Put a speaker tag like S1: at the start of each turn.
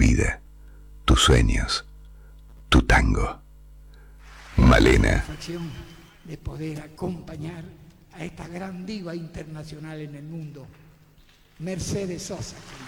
S1: vida, tus sueños, tu tango. Malena.
S2: Satisfacción de poder acompañar a esta gran diva internacional en el mundo, Mercedes Sosa.